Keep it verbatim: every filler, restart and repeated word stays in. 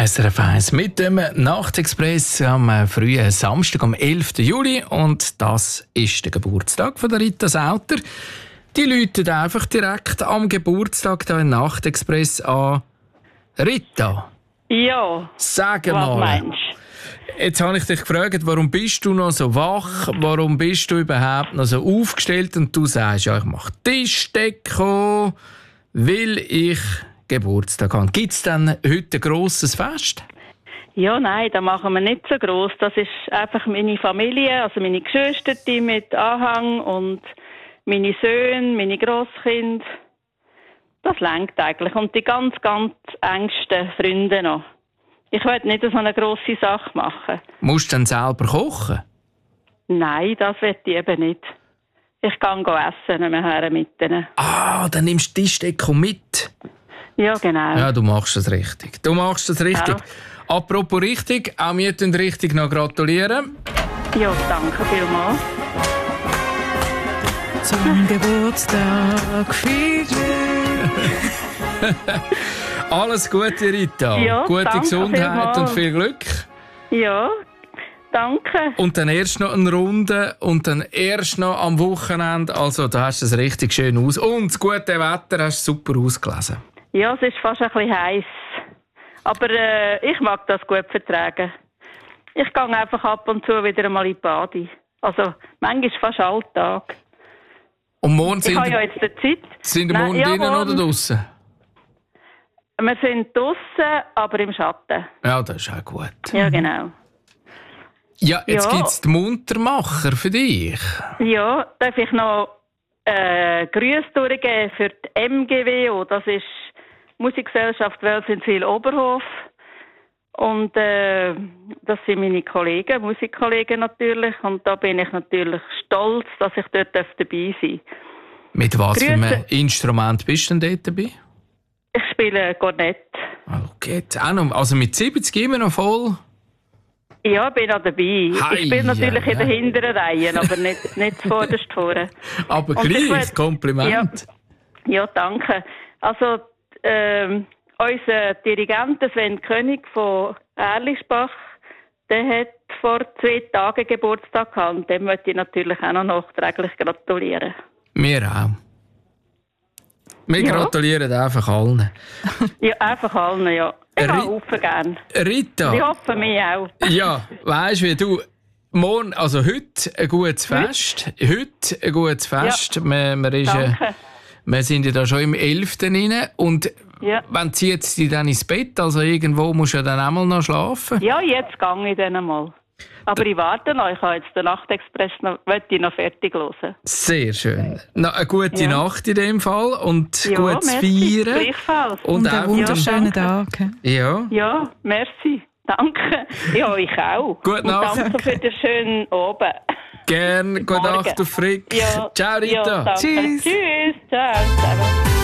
S R F eins mit dem Nachtexpress am frühen Samstag, am elften Juli. Und das ist der Geburtstag von der Rita Sauter. Die läutet einfach direkt am Geburtstag den Nachtexpress an. Rita. Ja. Sag Was mal. meinst du? Jetzt habe ich dich gefragt, warum bist du noch so wach? Warum bist du überhaupt noch so aufgestellt? Und du sagst, ja, ich mache Tischdeko, weil ich Geburtstag habe. Gibt es denn heute ein grosses Fest? Ja, nein, das machen wir nicht so gross. Das ist einfach meine Familie, also meine Geschwister mit Anhang und meine Söhne, meine Grosskinder. Das reicht eigentlich. Und die ganz, ganz engsten Freunde noch. Ich will nicht so eine grosse Sache machen. Musst du dann selber kochen? Nein, das will ich eben nicht. Ich kann essen nachher mit ihnen. Ah, dann nimmst du die Tischdeko mit. Ja, genau. Ja, du machst das richtig. Du machst das richtig. Ja. Apropos richtig, auch wir tun richtig noch gratulieren. Ja, danke vielmals. Zum Geburtstag feiern. Alles Gute, Rita. Ja, Gute danke Gesundheit vielmals. und viel Glück. Ja, danke. Und dann erst noch eine Runde und dann erst noch am Wochenende. Also, da hast du es richtig schön aus. Und das gute Wetter hast du super ausgelesen. Ja, es ist fast ein bisschen heiß. Aber äh, ich mag das gut vertragen. Ich gehe einfach ab und zu wieder einmal in die Bade. Also, manchmal fast Alltag. Und morgen Ich sind, habe ja jetzt die Zeit. sind wir Nein, morgen ja, drinnen morgen- oder draussen? Wir sind draussen, aber im Schatten. Ja, das ist auch gut. Ja, genau. Ja, jetzt Ja. gibt es die Muntermacher für dich. Ja, darf ich noch äh, Grüße durchgeben für die M G W O. Das ist Musikgesellschaft Welsenwil Oberhof. Und äh, das sind meine Kollegen, Musikkollegen natürlich. Und da bin ich natürlich stolz, dass ich dort dabei sein darf. Mit was für einem Grüße. Instrument bist du denn dort dabei? Ich spiele Kornett. Okay, auch noch, also mit siebzig immer noch voll. Ja, bin auch dabei. Hei, ich bin natürlich ja, in der ja. hinteren Reihe, aber nicht, nicht vorderst vorne. Aber Und ich gleich, will- Kompliment. Ja, danke. Also, ähm, unser Dirigent Sven König von Erlischbach, der hat vor zwei Tagen Geburtstag gehabt. Und dem möchte ich natürlich auch noch nachträglich gratulieren. Wir auch. Wir Ja. gratulieren einfach allen. Ja, einfach allen, ja. Ich Ri- habe Haufen gern. Rita, Ich hoffe, mich auch. ja, weisst du, wie du morgen, also heute ein gutes Fest. Heute ein gutes Fest. Wir, wir, ist, äh, Danke. wir sind ja da schon im elften rein. Und Ja. wann zieht es dich dann ins Bett? Also irgendwo musst du ja dann einmal noch schlafen. Ja, jetzt gehe ich dann mal. Aber ich warte noch. Ich habe jetzt den Nachtexpress noch, möchte ich noch fertig hören. Sehr schön. Na, eine gute Ja. Nacht in dem Fall und Ja, gutes merci. Feiern. Gleichfalls. Und Und auch einen wunderschönen danke. Tag. Ja. Ja, merci. Danke. Ja, ich auch. Gute Und Nacht. danke für den schönen Abend. Gern, gute Morgen. Nacht auf Frick. Ja, Ciao, Rita. Ja, danke. Tschüss. Tschüss. Ciao. Ciao.